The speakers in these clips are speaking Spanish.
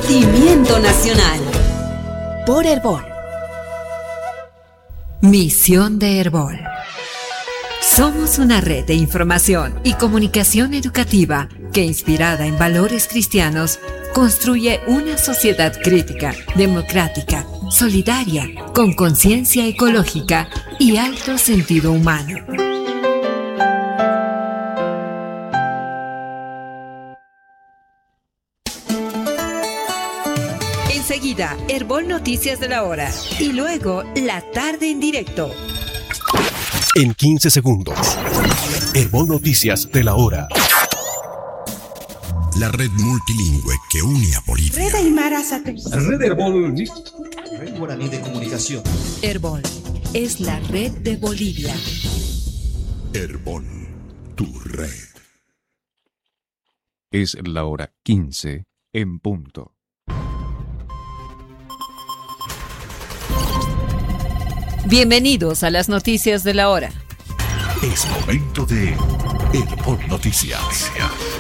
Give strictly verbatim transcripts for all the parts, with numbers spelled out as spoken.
Sentimiento nacional. Por Herbol. Misión de Herbol. Somos una red de información y comunicación educativa que, inspirada en valores cristianos, construye una sociedad crítica, democrática, solidaria, con conciencia ecológica y alto sentido humano. Enseguida, Herbol Noticias de la Hora y luego La Tarde en Directo. En quince segundos, Herbol Noticias de la Hora. La red multilingüe que une a Bolivia. Red Aymara Satelital. Red Herbol. Red Guaraní de Comunicación. Herbol es la red de Bolivia. Herbol, tu red. Es la hora quince en punto. Bienvenidos a las noticias de la hora. Es momento de Herbol Noticias.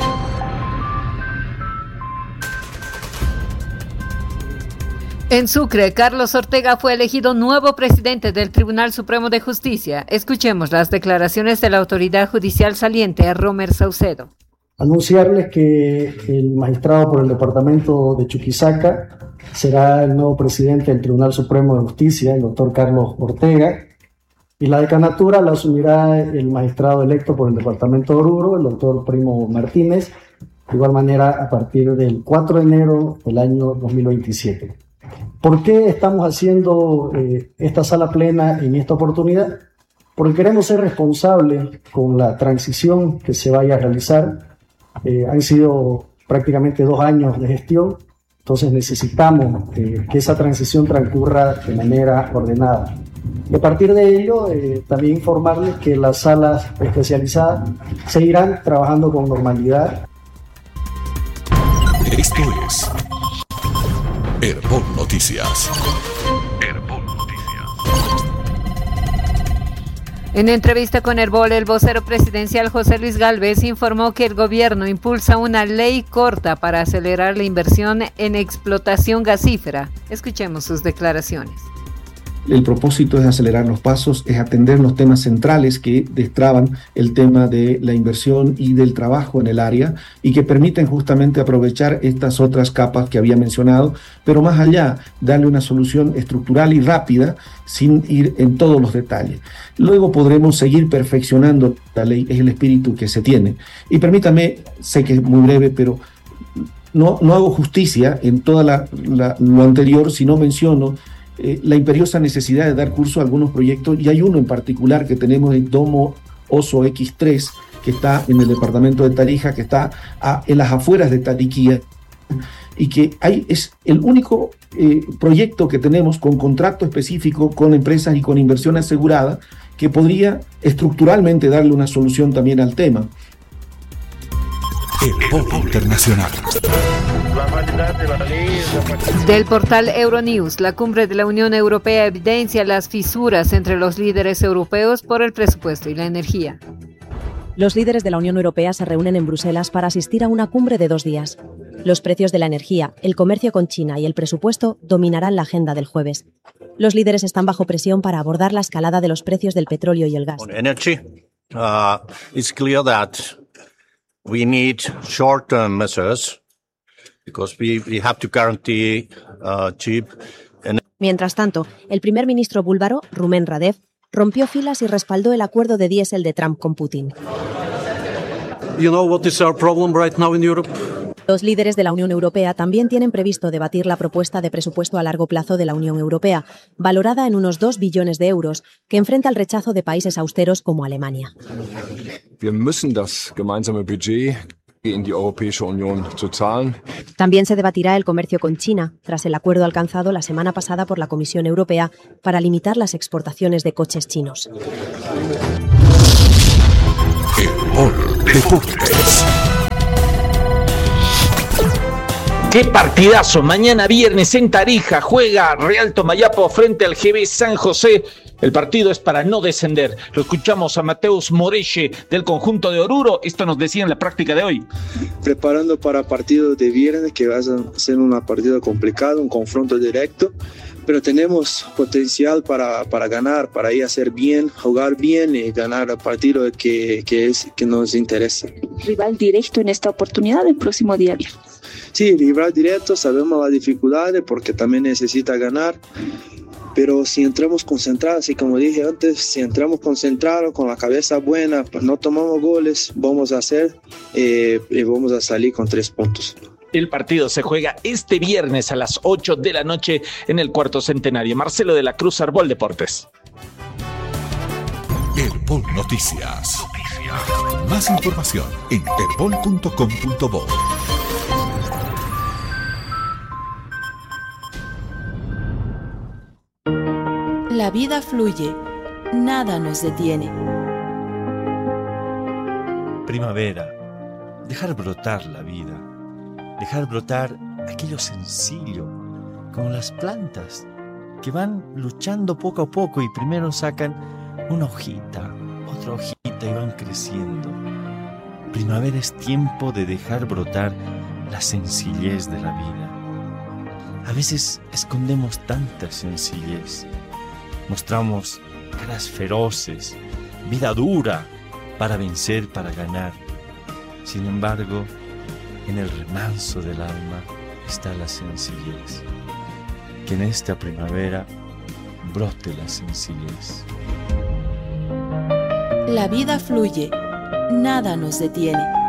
En Sucre, Carlos Ortega fue elegido nuevo presidente del Tribunal Supremo de Justicia. Escuchemos las declaraciones de la autoridad judicial saliente, Romer Saucedo. Anunciarles que el magistrado por el departamento de Chuquisaca será el nuevo presidente del Tribunal Supremo de Justicia, el doctor Carlos Ortega, y la decanatura la asumirá el magistrado electo por el departamento de Oruro, el doctor Primo Martínez, de igual manera a partir del cuatro de enero del año dos mil veintisiete. ¿Por qué estamos haciendo eh, esta sala plena en esta oportunidad? Porque queremos ser responsables con la transición que se vaya a realizar. Eh, han sido prácticamente dos años de gestión, entonces necesitamos eh, que esa transición transcurra de manera ordenada. Y a partir de ello, eh, también informarles que las salas especializadas seguirán trabajando con normalidad. Esto es Herbol Noticias. Herbol Noticias. En entrevista con Herbol, el vocero presidencial José Luis Gálvez informó que el gobierno impulsa una ley corta para acelerar la inversión en explotación gasífera. Escuchemos sus declaraciones. El propósito es acelerar los pasos, es atender los temas centrales que destraban el tema de la inversión y del trabajo en el área y que permiten justamente aprovechar estas otras capas que había mencionado, pero más allá, darle una solución estructural y rápida sin ir en todos los detalles. Luego podremos seguir perfeccionando la ley, es el espíritu que se tiene. Y permítame, sé que es muy breve, pero no, no hago justicia en todo lo anterior si no menciono Eh, la imperiosa necesidad de dar curso a algunos proyectos, y hay uno en particular que tenemos en Domo Oso equis tres, que está en el departamento de Tarija, que está a, en las afueras de Tariquía, y que hay, es el único eh, proyecto que tenemos con contrato específico con empresas y con inversión asegurada, que podría estructuralmente darle una solución también al tema. Herbol Internacional. Del portal Euronews, la cumbre de la Unión Europea evidencia las fisuras entre los líderes europeos por el presupuesto y la energía. Los líderes de la Unión Europea se reúnen en Bruselas para asistir a una cumbre de dos días. Los precios de la energía, el comercio con China y el presupuesto dominarán la agenda del jueves. Los líderes están bajo presión para abordar la escalada de los precios del petróleo y el gas. On energy, uh, it's clear that we need short-term measures because we, we have to guarantee uh, cheap energy. Mientras tanto, el primer ministro búlgaro, Rumen Radev, rompió filas y respaldó el acuerdo de diésel de Trump con Putin. You know what is our problem right now in Europe? Los líderes de la Unión Europea también tienen previsto debatir la propuesta de presupuesto a largo plazo de la Unión Europea, valorada en unos dos billones de euros, que enfrenta el rechazo de países austeros como Alemania. Wir müssen das gemeinsame Budget in die Europäische Union zu zahlen. También se debatirá el comercio con China, tras el acuerdo alcanzado la semana pasada por la Comisión Europea para limitar las exportaciones de coches chinos. Herbol Deportes. ¡Qué partidazo! Mañana viernes en Tarija juega Real Tomayapo frente al G B San José El partido es para no descender. Lo escuchamos a Mateus Moreche del conjunto de Oruro. Esto nos decía en la práctica de hoy. Preparando para partido de viernes, que va a ser un partido complicado, un confronto directo, pero tenemos potencial para, para ganar, para ir a hacer bien, jugar bien y ganar el partido que, que, es, que nos interesa. Rival directo en esta oportunidad el próximo día viernes. Sí, rival directo, sabemos las dificultades porque también necesita ganar. Pero si entramos concentrados, y como dije antes, si entramos concentrados, con la cabeza buena, pues no tomamos goles, vamos a hacer eh, y vamos a salir con tres puntos. El partido se juega este viernes a las ocho de la noche en el Cuarto Centenario. Marcelo de la Cruz, Herbol Deportes. Herbol Noticias. Noticias. Más información en herbol punto com punto bo. La vida fluye, nada nos detiene. Primavera, dejar brotar la vida, dejar brotar aquello sencillo, como las plantas que van luchando poco a poco y primero sacan una hojita, otra hojita y van creciendo. Primavera es tiempo de dejar brotar la sencillez de la vida. A veces escondemos tanta sencillez. Mostramos caras feroces, vida dura, para vencer, para ganar. Sin embargo, en el remanso del alma está la sencillez. Que en esta primavera brote la sencillez. La vida fluye, nada nos detiene.